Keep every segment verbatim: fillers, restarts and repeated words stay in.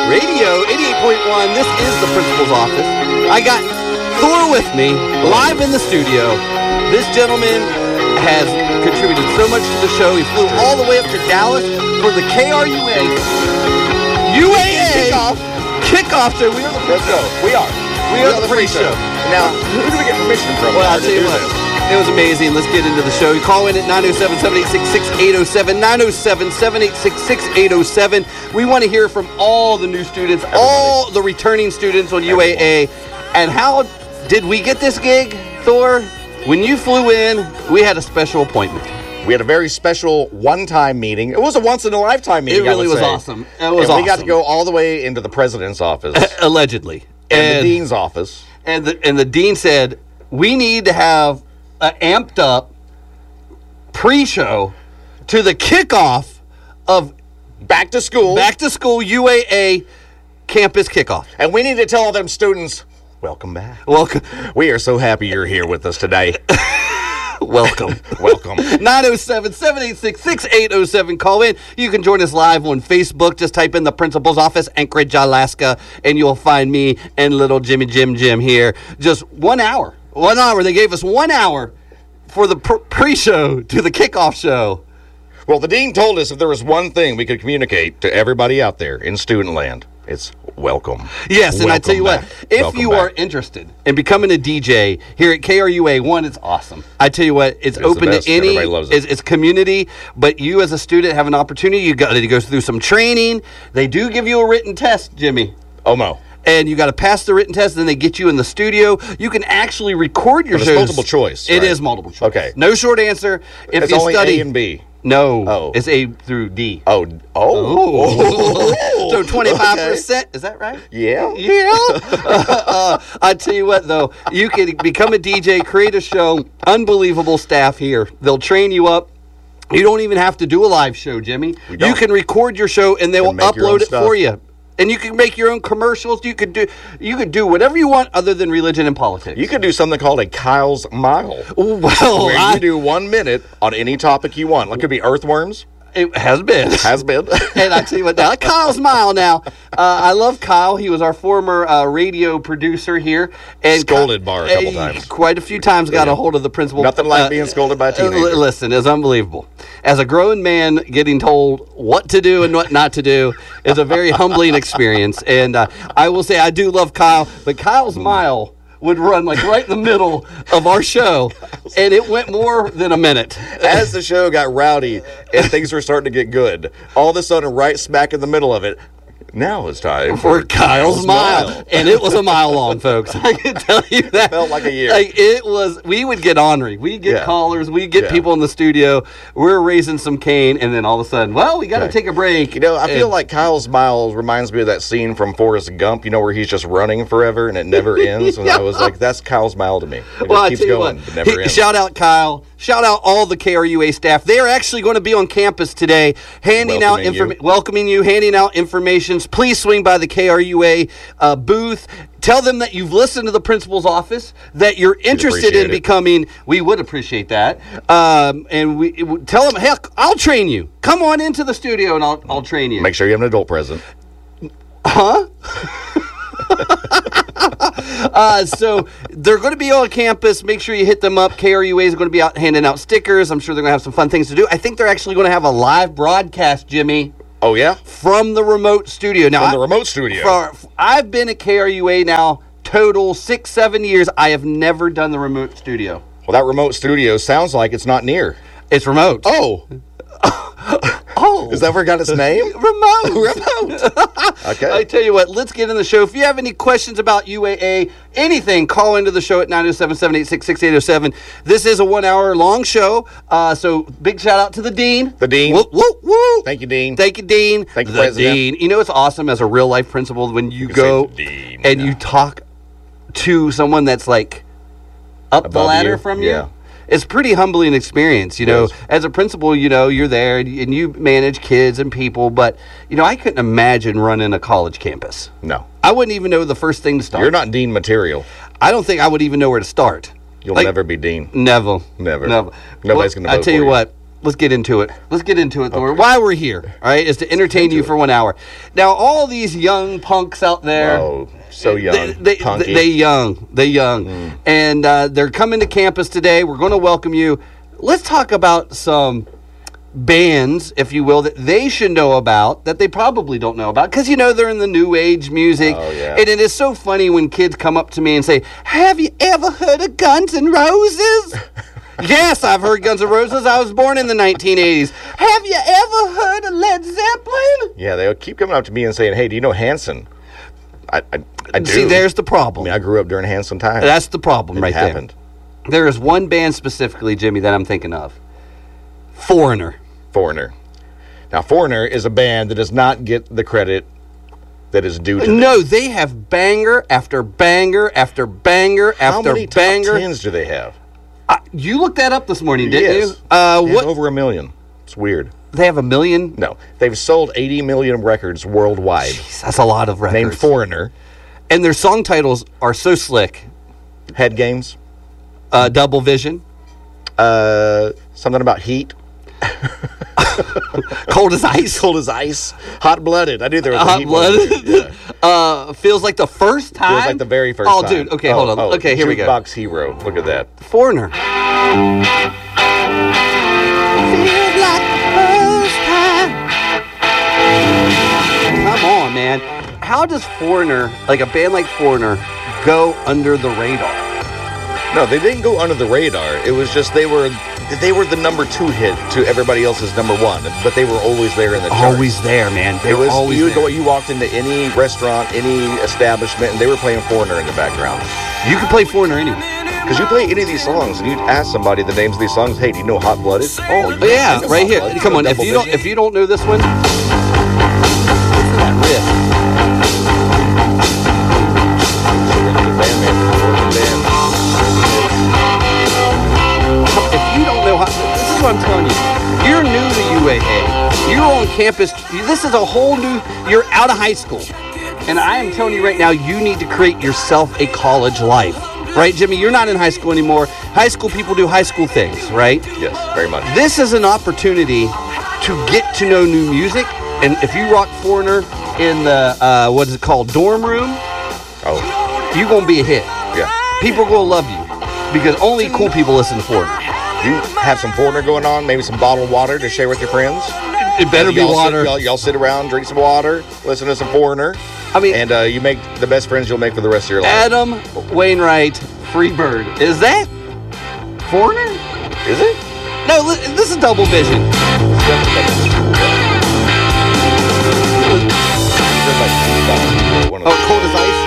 Radio eighty-eight point one. This is the principal's office. I got Thor with me, live in the studio. This gentleman has contributed so much to the show. He flew all the way up to Dallas for the K R U A U A A kickoff. Kickoff. So we are the pre-show. We are. We, we are, are the pre-show. pre-show. Now, who do we get permission from? Well, I'll tell you what. This? It was amazing. Let's get into the show. You call in at nine oh seven, seven eight six, six eight oh seven, nine oh seven, seven eight six, six eight oh seven. We want to hear from all the new students, Everybody. all the returning students on U A A. Everyone. And how did we get this gig, Thor? When you flew in, we had a special appointment. We had a very special one-time meeting. It was a once-in-a-lifetime meeting, It really was say. awesome. It was and awesome. We got to go all the way into the president's office. Allegedly. And, and the dean's office. And the, and the dean said, we need to have an amped up pre-show to the kickoff of Back to School. Back to School U A A campus kickoff. And we need to tell all them students, welcome back. Welcome. We are so happy you're here with us today. Welcome. Welcome. nine oh seven, seven eight six, six eight oh seven. Call in. You can join us live on Facebook. Just type in the principal's office, Anchorage, Alaska, and you'll find me and little Jimmy Jim Jim here. Just one hour. One hour. They gave us one hour for the pr- pre-show to the kickoff show. Well, the dean told us if there was one thing we could communicate to everybody out there in student land, it's welcome. Yes, and welcome I tell you back. what, if welcome you back. are interested in becoming a D J here at K R U A, one, it's awesome. I tell you what, it's It is open the best. to any, Everybody loves it. It's, it's community, but you as a student have an opportunity. You got to go through some training. They do give you a written test, Jimmy. Oh, no. And you got to pass the written test, then they get you in the studio. You can actually record your But it's shows. multiple choice, It right? is multiple choice. Okay. No short answer. If It's you only study A and B. No. Oh. It's A through D. Oh. Oh. Oh. So twenty-five percent. Okay. Is that right? Yeah. Yeah. uh, uh, I tell you what, though, you can become a D J, create a show. Unbelievable staff here. They'll train you up. You don't even have to do a live show, Jimmy. You can record your show, and they will upload it for you. And you can make your own commercials. You could do you could do whatever you want other than religion and politics. You could do something called a Kyle's Mile. Well, where I, you do one minute on any topic you want. Like it could be earthworms. It has been. Has been. And I tell you what, now Kyle's Mile. Now, uh, I love Kyle. He was our former uh, radio producer here, and Scolded Bar a couple uh, times. Quite a few times. Got Yeah. a hold of the principal. Nothing like uh, being scolded by a uh, teenager. Listen, it's unbelievable. As a grown man, getting told what to do and what not to do is a very humbling experience. And uh, I will say, I do love Kyle, but Kyle's Mile would run like right in the middle of our show, and it went more than a minute. As the show got rowdy and things were starting to get good, all of a sudden, right smack in the middle of it, now it's time For for Kyle's Mile. Mile. And it was a mile long, folks. I can tell you that. Felt like a year. Like, it was, we would get ornery. We'd get Yeah. callers. We'd get Yeah. people in the studio. We're raising some cane, and then all of a sudden, well, we got to Okay. take a break. You know, I feel And- like Kyle's Mile reminds me of that scene from Forrest Gump, you know, where he's just running forever and it never ends. And I was like, that's Kyle's Mile to me. It just Well, I keeps tell you going, what, but never he- ends. shout out Kyle. Shout out all the K R U A staff. They are actually going to be on campus today, handing out Welcoming you. informa- welcoming you, handing out informations. Please swing by the K R U A uh, booth. Tell them that you've listened to the principal's office, that you're interested appreciate in it. becoming. We would appreciate that. Um, and we it would- tell them, heck, I'll train you. Come on into the studio and I'll I'll train you. Make sure you have an adult present. Huh? uh, so they're going to be on campus. Make sure you hit them up. K R U A is going to be out handing out stickers. I'm sure they're going to have some fun things to do. I think they're actually going to have a live broadcast, Jimmy, Oh, yeah? from the remote studio. Now, From the I- remote studio. for, I've been at K R U A now total six, seven years. I have never done the remote studio. Well, that remote studio sounds like it's not near. It's remote. Oh. Oh. Is that where it got its name? Remote. Remote. Okay. I tell you what, let's get in the show. If you have any questions about U A A, anything, call into the show at nine oh seven, seven eight six, six eight oh seven. This is a one-hour long show, uh, so big shout-out to the Dean. The Dean. Woo, woo, woo. Thank you, Dean. Thank you, Dean. Thank you, the President. Dean. You know, it's awesome as a real-life principal when you, can go say the Dean, and yeah. you talk to someone that's, like, up the Above ladder you? from you. Yeah. It's pretty humbling experience, you It know. is. As a principal, you know, you're there and and you manage kids and people, but, you know, I couldn't imagine running a college campus. No. I wouldn't even know the first thing to start. You're not Dean material. I don't think I would even know where to start. You'll Like, never be Dean. Never. Never. Never. Nobody's Well, gonna I vote tell for you you. what, let's get into it. Let's get into it. Okay. Why we're here, all right, is to entertain you for one hour. Now, all these young punks out there. Oh, so young. They, they, they, they young. They young. Mm. And uh, they're coming to campus today. We're going to welcome you. Let's talk about some bands, if you will, that they should know about that they probably don't know about, because you know they're in the new age music. Oh, yeah. And it is so funny when kids come up to me and say, have you ever heard of Guns N' Roses? Yes, I've heard Guns N' Roses. I was born in the nineteen eighties. Have you ever heard of Led Zeppelin? Yeah, they keep coming up to me and saying, hey, do you know Hanson? I, I, I do. See, there's the problem. I mean, I grew up during Hanson times. That's the problem it right happened. there. There is one band specifically, Jimmy, that I'm thinking of. Foreigner. Foreigner. Now, Foreigner is a band that does not get the credit that is due to them. No, they have banger after banger after banger How after many banger. top tens do they have? Uh, you looked that up this morning, didn't yes. you? Uh, they what? have over a million. It's weird. They have a million? No. They've sold eighty million records worldwide. Jeez, that's a lot of records. Named Foreigner. And their song titles are so slick. Head Games. Uh, Double Vision. Uh, something about heat. Cold as ice. Cold as ice. Hot blooded. I knew there was a hot heat blooded. Yeah. Uh, feels like the first time. Feels like the very first oh, time. dude. Okay, oh, hold on. Oh, okay, here we go. Jukebox Hero. Look at that. Foreigner. Feels like the first time. Come on, man. How does Foreigner, like a band like Foreigner, go under the radar? No, they didn't go under the radar. It was just they were they were the number two hit to everybody else's number one, but they were always there in the charts. Always there, man. They it were was always you would there. go you walked into any restaurant, any establishment, and they were playing Foreigner in the background. You could play Foreigner anywhere. Because you play any of these songs, and you'd ask somebody the names of these songs. Hey, do you know Hot Blooded? Oh, you yeah, know right Hot here. Blooded? Come on, if Double you don't Vision? if you don't know this one, listen to that riff. If you don't know how, this is what I'm telling you. You're new to U A A. You're on campus. This is a whole new. You're out of high school, and I am telling you right now, you need to create yourself a college life. Right, Jimmy? You're not in high school anymore. High school people do high school things, right? Yes, very much. This is an opportunity to get to know new music, and if you rock Foreigner in the uh, what is it called, dorm room? Oh, You're gonna be a hit. yeah. People are gonna love you because only cool people listen to Foreigner. You have some Foreigner going on, maybe some bottled water to share with your friends. It better be y'all water. Sit, y'all, y'all sit around, drink some water, listen to some Foreigner. I mean, and uh, you make the best friends you'll make for the rest of your life. Adam Wainwright, Freebird. Is that Foreigner? Is it? No, li- this is Double Vision. Oh, Cold as Ice.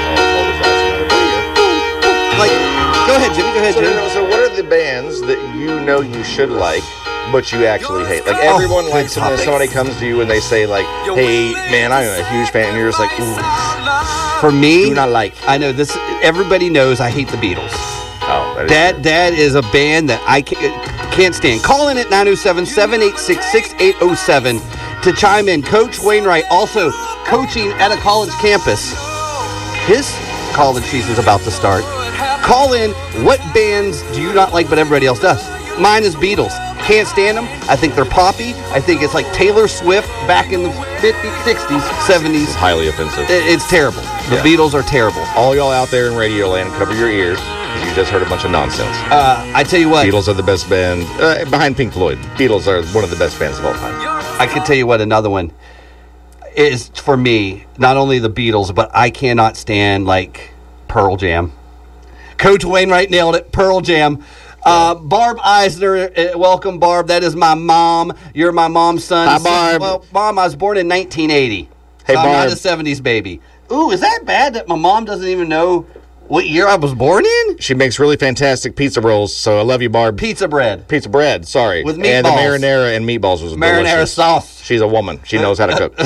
Like, go ahead, Jimmy. Go ahead, So, Jimmy. you know, so what are the bands that you know you should like, but you actually hate? Like, everyone Oh, likes good them when topic. somebody comes to you and they say, like, hey, man, I'm a huge fan. And you're just like, ooh, For me, do not like. I know this. Everybody knows I hate the Beatles. Oh, that is That true. that is a band that I can't, can't stand. Call in at nine oh seven, seven eight six, six eight oh seven to chime in. Coach Wainwright also coaching at a college campus. His college season's about to start. Call in. What bands do you not like but everybody else does? Mine is Beatles. Can't stand them. I think they're poppy. I think it's like Taylor Swift back in the fifties, sixties, seventies. It's highly offensive. It- It's terrible. The Yeah. Beatles are terrible. All y'all out there in Radio Land, cover your ears. You just heard a bunch of nonsense. Uh, I tell you what. Beatles are the best band, uh, behind Pink Floyd. Beatles are one of the best bands of all time. I can tell you what another one is for me. Not only the Beatles, but I cannot stand like Pearl Jam. Coach Wainwright nailed it. Pearl Jam. Uh, Barb Eisner, uh, welcome, Barb. That is my mom. You're my mom's son. Hi, Barb. Well, Mom, I was born in nineteen eighty. Hey, so I'm not Barb. a seventies baby. Ooh, is that bad that my mom doesn't even know what year I was born in? She makes really fantastic pizza rolls, so I love you, Barb. Pizza bread. Pizza bread, sorry. With And the meatballs. marinara and meatballs was Marinara delicious. sauce. She's a woman. She knows how to cook.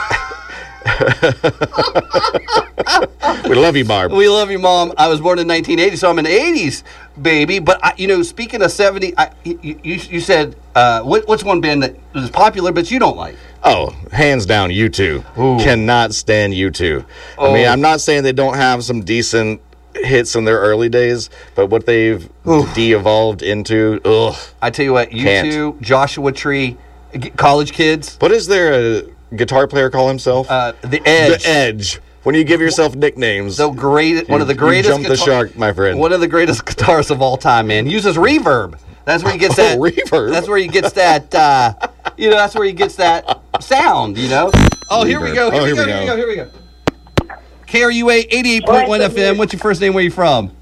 We love you, Barb. We love you, Mom. I was born in nineteen eighty, so I'm an eighties baby. But, I, you know, speaking of seventy, I, you, you, you said, uh, what, what's one band that is popular but you don't like? Oh, hands down, U two. Ooh. Cannot stand U two. I Oh. mean, I'm not saying they don't have some decent hits in their early days, but what they've Oof. de-evolved into, ugh. I tell you what, you can't. two, Joshua Tree, college kids. What is there a guitar player call himself? Uh, the Edge. The Edge. When you give yourself nicknames. The great, one of the greatest. You jumped the shark, my friend. One of the greatest guitarists of all time, man. Uses reverb. That's where he gets that. Oh, reverb. That's where he gets that. Uh, you know, that's where he gets that sound. You know. Oh, here we go. Here, oh, we, here, go, we, go. here we go. Here we go. K R U A eighty-eight point one F M. What's your first name? Where are you from?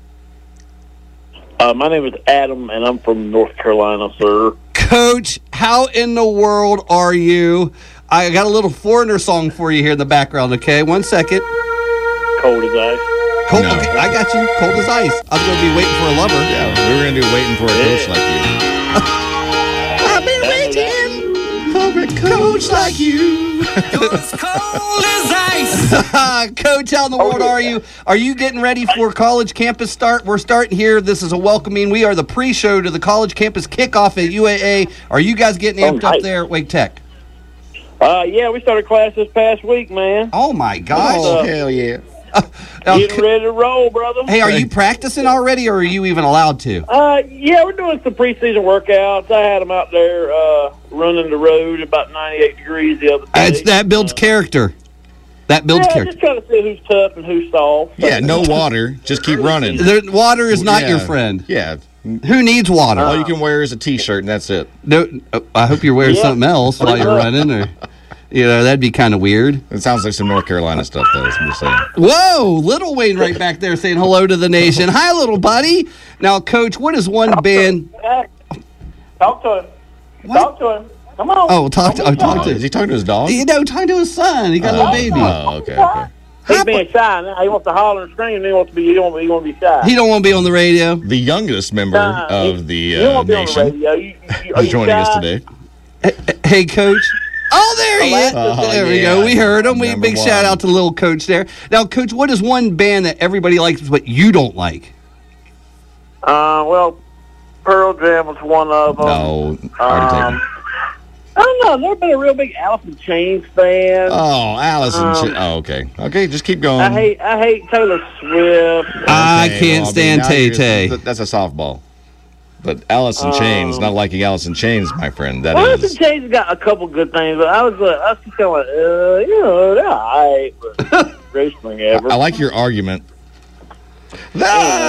Uh, my name is Adam, and I'm from North Carolina, sir. Coach, how in the world are you? I got a little Foreigner song for you here in the background. Okay, one second. Cold as ice. Cold, no. Okay, I got you. Cold as ice. I'm going to be waiting for a lover. Yeah, we were going to do waiting for a yeah. coach like you. I've been waiting for a coach like you. You're as cold as ice. Coach, how in the world are you? Are you getting ready for college campus start? We're starting here. This is a welcoming. We are the pre-show to the college campus kickoff at U A A. Are you guys getting amped oh, up there at Wake Tech? Uh, yeah, we started class this past week, man. Oh, my gosh. Oh, hell yeah. Uh, Getting ready to roll, brother. Hey, are you practicing already, or are you even allowed to? Uh, yeah, we're doing some preseason workouts. I had them out there uh, running the road about ninety-eight degrees the other day. It's, that builds uh, character. That builds yeah, character. Just trying to see who's tough and who's soft. Yeah, no water. Just keep running. The water is not yeah. your friend. Yeah. Who needs water? All you can wear is a T-shirt, and that's it. No, I hope you're wearing yeah. something else while you're running, or... You know, that'd be kind of weird. It sounds like some North Carolina stuff, though. I'm just saying. Whoa! Little Wayne right back there saying hello to the nation. Hi, little buddy. Now, Coach, what is one talk band... To talk to him. What? Talk to him. Come on. Oh, talk to, oh, talk to him. Is he talking to his dog? You know, talking to his son. He got uh, a little baby. Oh, okay, okay. He's being shy now. He wants to holler and scream. He wants to be. He don't, he wants to be shy. He don't want to be on the radio. The youngest member nah, of he, the uh, he nation you, you, is joining us today. Hey, hey, Coach. Oh, there he is. Oh, there we yeah. go. We heard him. We big one. shout out to little Coach there. Now, Coach, what is one band that everybody likes but you don't like? Uh, well, Pearl Jam was one of them. No, already um, taken. I don't know. I've never been a real big Alice in Chains fan. Oh, Alice in um, Chains. Oh, okay. Okay, just keep going. I hate I hate Taylor Swift. Okay, I can't well, stand I mean, Tay Tay. That's a softball. But Alice in um, Chains, not liking Alice in Chains, my friend. That Alice is. in Chains has got a couple good things, but I was, uh, I was just kind of like, uh, you know, they're all right, but greatest thing ever. I, I like your argument. The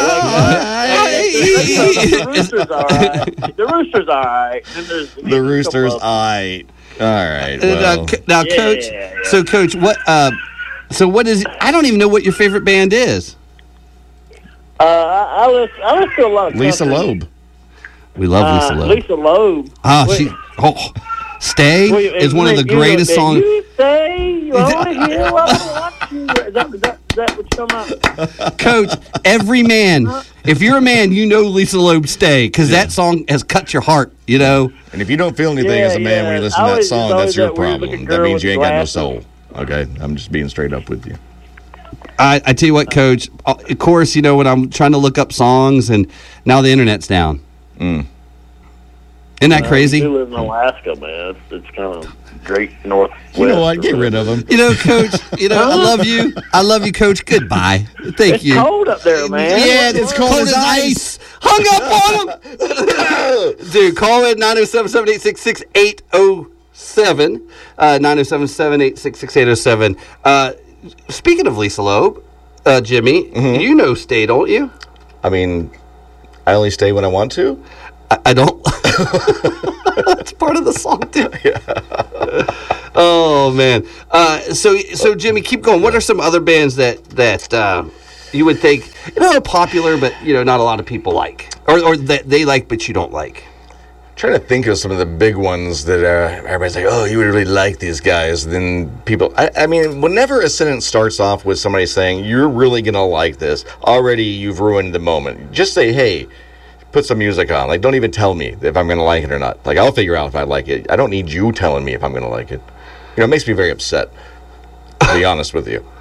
Rooster's all right. The Rooster's all right. The Rooster's all right. All right. Well. Now, now yeah, Coach. Yeah, yeah. So, Coach, what? Uh, so, what is? I don't even know what your favorite band is. Uh, I, I listen. I listen to a lot of Lisa country. Loeb. We love Lisa uh, Loeb. Lisa Loeb. Ah, she. Oh, Stay Wait, is one of the greatest songs. You say you want to hear what I want to. Is that, is that, is that what you're talking about? Coach, every man, if you're a man, you know Lisa Loeb Stay, because yeah. that song has cut your heart, you know. And if you don't feel anything yeah, as a man yeah. when you listen to that always, song, that's your that problem. That means you ain't got no soul. Okay? I'm just being straight up with you. I, I tell you what, Coach, of course, you know, when I'm trying to look up songs, and now the internet's down. Mm. Isn't that uh, crazy? We live in Alaska, man. It's, it's kind of great northwest. You know what? Get rid of them. You know, Coach, you know, I love you. I love you, Coach. Goodbye. Thank it's you. It's cold up there, man. Yeah, it's, it's cold, cold as ice. ice. Hung up on him. Dude, call in nine oh seven, seven eight six, six eight oh seven. Uh, nine oh seven, seven eight six, six eight oh seven. Uh, speaking of Lisa Loeb, uh, Jimmy, mm-hmm. you know Stay, don't you? I mean, I only stay when I want to. I, I don't. That's part of the song, too. Yeah. Oh, man. Uh, so, so Jimmy, keep going. What are some other bands that that uh, you would think, you know, are popular, but, you know, not a lot of people like? Or, or that they like, but you don't like? I'm trying to think of some of the big ones that uh, everybody's like, oh, you would really like these guys. Then people, I, I mean, whenever a sentence starts off with somebody saying, you're really going to like this, already you've ruined the moment. Just say, hey, put some music on. Like, don't even tell me if I'm going to like it or not. Like, I'll figure out if I like it. I don't need you telling me if I'm going to like it. You know, it makes me very upset, to be honest with you.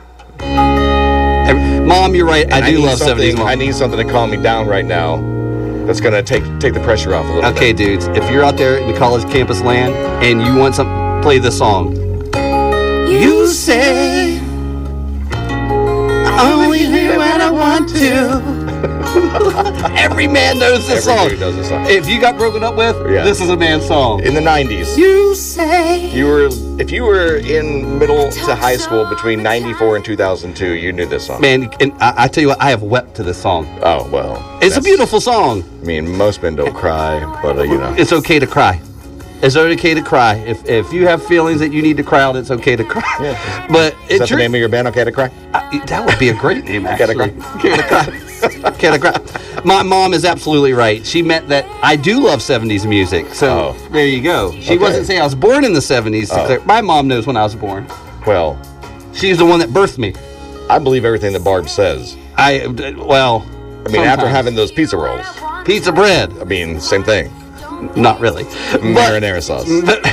Mom, you're right. I, I do love seventies Mom. I need something to calm me down right now that's going to take take the pressure off a little okay, bit. Okay, dudes. If you're out there in the college campus land and you want some, play this song. You say I only hear what I want two. Every man knows this Every song. dude knows this song. If you got broken up with, Yeah. this is a man's song. In the nineties, You say. you were if you were in middle to high school between ninety-four and two thousand two, you knew this song. Man, and I, I tell you what, I have wept to this song. Oh well, It's a that's- beautiful song. I mean, most men don't cry, but uh, you know. It's okay to cry. It's okay to cry. If if you have feelings that you need to cry out, it's okay to cry. Yeah. But Is that it's the name of your band? Okay to cry. I, that would be a great name, Gotta actually. cry. Okay to cry. Okay to cry. My mom is absolutely right. She meant that I do love seventies music. So Oh. there you go. She Okay. wasn't saying I was born in the seventies. Oh. My mom knows when I was born. Well, She's the one that birthed me. I believe everything that Barb says. I well. I mean, after having those pizza rolls, pizza bread, I mean, same thing. not really. But Marinara sauce.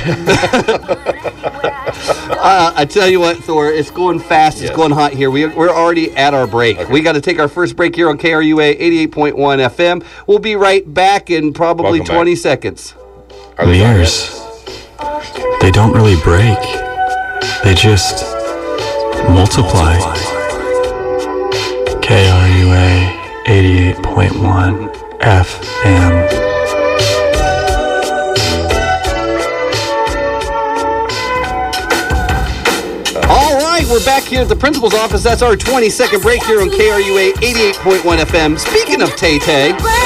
uh, I tell you what, Thor, it's going fast. It's Yes. going hot here. We, we're already at our break. Okay. We got to take our first break here on K R U A eighty-eight point one F M. We'll be right back in probably Welcome back. twenty seconds. Are they done Mirrors, they don't really break. They just multiply. K R U A eighty-eight point one F M. All right, we're back here at the principal's office. That's our twenty-second break here on K R U A eighty-eight point one F M. Speaking of Tay Tay,